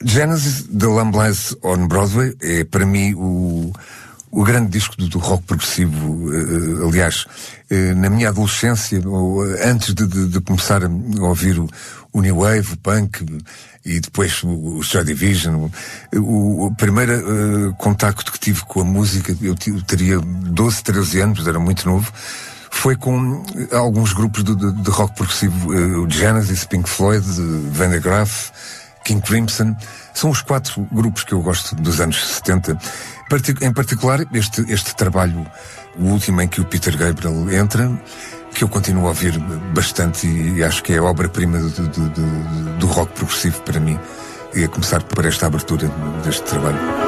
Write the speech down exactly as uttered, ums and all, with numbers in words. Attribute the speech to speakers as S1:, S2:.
S1: Genesis, The Lamb Lies on Broadway, é para mim o, o grande disco do, do rock progressivo. Uh, aliás, uh, na minha adolescência, ou, uh, antes de, de, de começar a ouvir o, o New Wave, o Punk, e depois o, o Joy Division, o, o, o primeiro uh, contacto que tive com a música, eu, eu teria doze, treze anos, era muito novo, foi com alguns grupos de, de, de rock progressivo, uh, o Genesis, Pink Floyd, Van der Graaf, King Crimson. São os quatro grupos que eu gosto dos anos setenta. Em particular, este, este trabalho, o último em que o Peter Gabriel entra, que eu continuo a ouvir bastante e acho que é a obra-prima do, do, do, do rock progressivo para mim, e a começar por esta abertura deste trabalho.